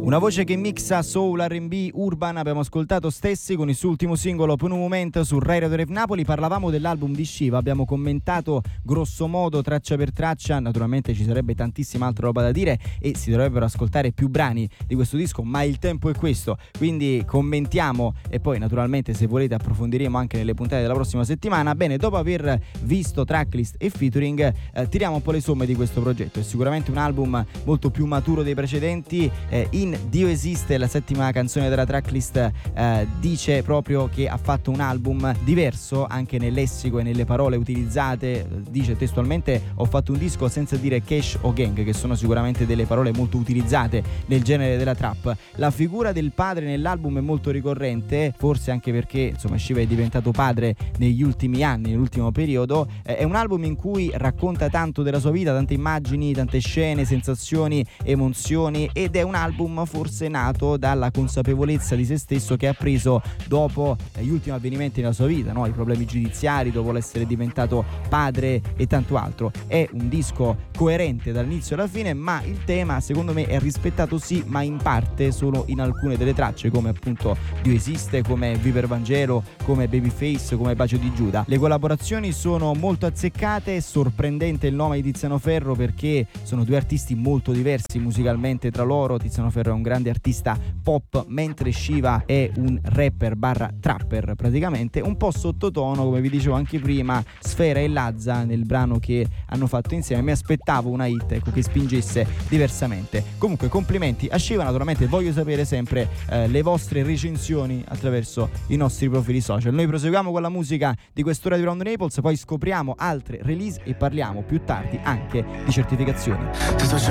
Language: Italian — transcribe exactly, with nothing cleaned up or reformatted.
Una voce che mixa soul, R and B, urban. Abbiamo ascoltato Stessi con il suo ultimo singolo Punu Moment su Rai Radio Rev Napoli. Parlavamo dell'album di Shiva, abbiamo commentato grosso modo traccia per traccia. Naturalmente ci sarebbe tantissima altra roba da dire e si dovrebbero ascoltare più brani di questo disco, ma il tempo è questo, quindi commentiamo e poi naturalmente se volete approfondiremo anche nelle puntate della prossima settimana. Bene, dopo aver visto tracklist e featuring eh, tiriamo un po' le somme di questo progetto. È sicuramente un album molto più maturo dei precedenti. eh, in Dio esiste, la settima canzone della tracklist, eh, dice proprio che ha fatto un album diverso anche nel lessico e nelle parole utilizzate. Dice testualmente: ho fatto un disco senza dire cash o gang, che sono sicuramente delle parole molto utilizzate nel genere della trap. La figura del padre nell'album è molto ricorrente, forse anche perché insomma Shiva è diventato padre negli ultimi anni, nell'ultimo periodo. eh, è un album in cui racconta tanto della sua vita, tante immagini, tante scene, sensazioni, emozioni, ed è un album forse nato dalla consapevolezza di se stesso che ha preso dopo gli ultimi avvenimenti nella sua vita, no? I problemi giudiziari, dopo l'essere diventato padre e tanto altro. È un disco coerente dall'inizio alla fine, ma il tema secondo me è rispettato sì, ma in parte solo in alcune delle tracce, come appunto Dio esiste, come Viper Vangelo, come Babyface, come Bacio di Giuda. Le collaborazioni sono molto azzeccate, sorprendente il nome di Tiziano Ferro perché sono due artisti molto diversi musicalmente tra loro. Tiziano Ferro è un grande artista pop, mentre Shiva è un rapper barra trapper praticamente, un po' sottotono, come vi dicevo anche prima. Sfera e Lazza nel brano che hanno fatto insieme, mi aspettavo una hit, ecco, che spingesse diversamente. Comunque complimenti a Shiva, naturalmente voglio sapere sempre eh, le vostre recensioni attraverso i nostri profili social. Noi proseguiamo con la musica di quest'ora di Round Naples, poi scopriamo altre release e parliamo più tardi anche di certificazioni. Ti sto